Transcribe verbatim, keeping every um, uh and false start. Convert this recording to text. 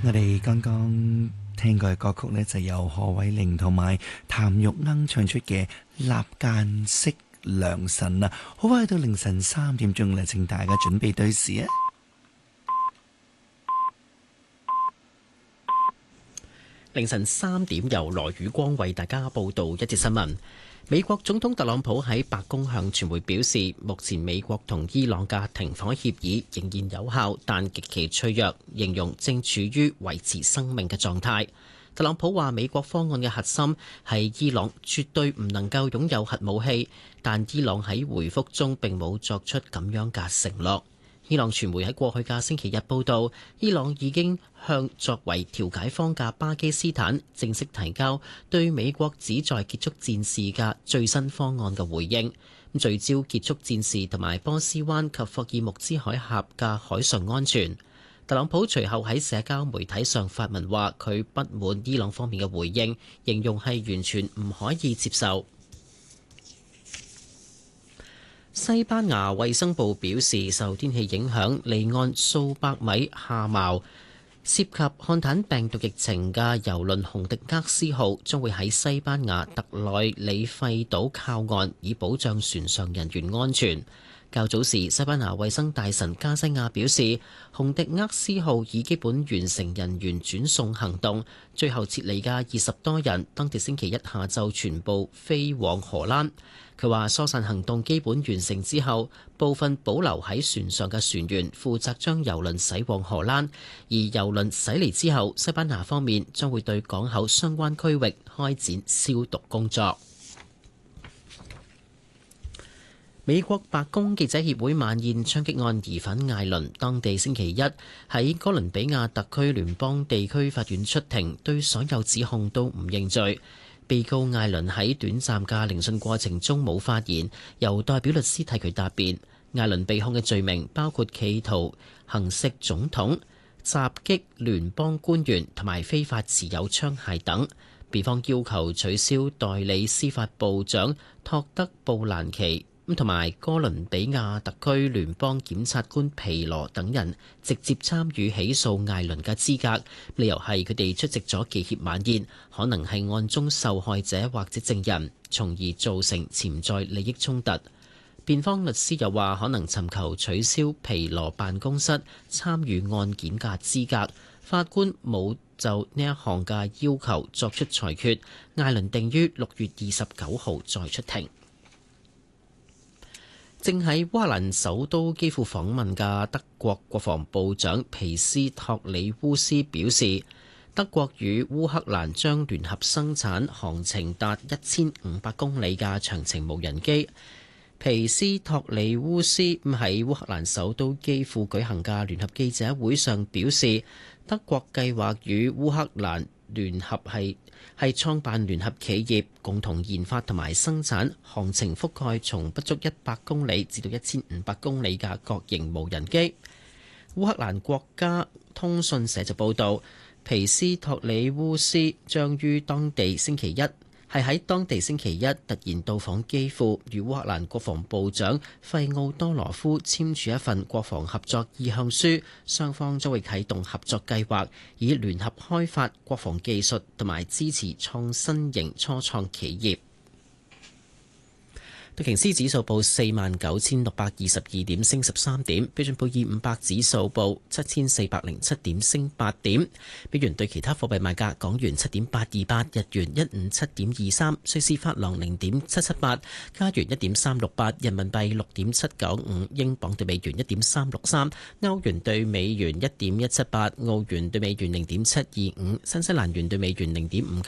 我哋剛剛聽過嘅歌曲呢，就由何偉玲同埋譚玉鶯唱出嘅《立間色良辰》啊！好快到凌晨三點鐘啦，請大家準備對視啊！ 凌晨三點，由羅宇光為大家報道一節新聞。美國總統特朗普喺白宮向傳媒表示，目前美國同伊朗嘅停火協議仍然有效，但極其脆弱，形容正處於維持生命嘅狀態。特朗普話，美國方案嘅核心係伊朗絕對唔能夠擁有核武器，但伊朗喺回覆中並冇作出咁樣嘅承諾。伊朗傳媒喺過去嘅星期日報道，伊朗已經向作為調解方嘅巴基斯坦正式提交對美國旨在結束戰事嘅最新方案嘅回應，聚焦結束戰事同埋波斯灣及霍爾木茲海峽嘅海上安全。特朗普隨後喺社交媒體上發文話，佢不滿伊朗方面嘅回應，形容係完全唔可以接受。西班牙衛生部表示，受天氣影響，離岸數百米下錨涉及漢坦病毒疫情嘅郵輪紅迪厄斯號將會喺西班牙特內里費島靠岸，以保障船上人員安全。較早時，西班牙衛生大臣加西亞表示，紅迪厄斯號已基本完成人員轉送行動，最後撤離嘅二十多人，當地星期一下晝全部飛往荷蘭。佢話疏散行動基本完成之後，部分保留喺船上嘅船員負責將郵輪駛往荷蘭，而郵輪駛離之後，西班牙方面將會對港口相關區域開展消毒工作。美國白宮記者協會晚宴槍擊案疑犯艾倫，當地星期一喺哥倫比亞特區聯邦地區法院出庭，對所有指控都唔認罪。被告艾倫喺短暫嘅聆訊過程中冇發言，由代表律師替佢答辯。艾倫被控嘅罪名包括企圖行刺總統、襲擊聯邦官員同埋非法持有槍械等。辯方要求取消代理司法部長托德布蘭奇咁同埋哥倫比亞特區聯邦檢察官皮羅等人直接參與起訴艾倫嘅資格，理由係佢哋出席咗記協晚宴，可能係案中受害者或者證人，從而造成潛在利益衝突。辯方律師又話，可能尋求取消皮羅辦公室參與案件嘅資格，法官冇就呢一項嘅要求作出裁決。艾倫定於六月二十九號再出庭。正喺烏克蘭首都基輔訪問嘅德國國防部長皮斯托里烏斯表示，德國與烏克蘭將聯合生產航程達一千五百公里嘅長程無人機。皮斯托里烏斯喺烏克蘭首都基輔舉行嘅聯合記者會上表示，德國計劃與烏克蘭聯合係係創辦聯合企業，共同研發同埋生產航程覆蓋從不足一百公里至到一千五百公里嘅各型無人機。烏克蘭國家通訊社就報導，皮斯托里烏斯將於當地星期一係喺當地星期一突然到訪基輔，與烏克蘭國防部長費奧多羅夫簽署一份國防合作意向書，雙方將會啟動合作計劃，以聯合開發國防技術同埋支持創新型初創企業。道瓊斯指數報四萬九千六百二十二點，升十三點；標準普爾五百指數報七千四百零七點，升八點。美元對其他貨幣賣價：港元七點八二八，日元一五七點二三，瑞士法郎零點七七八，加元一點三六八，人民幣六點七九五，英鎊對美元一點三六三，歐元對美元一點一七八，澳元對美元零點七二五，新西蘭元對美元零點五。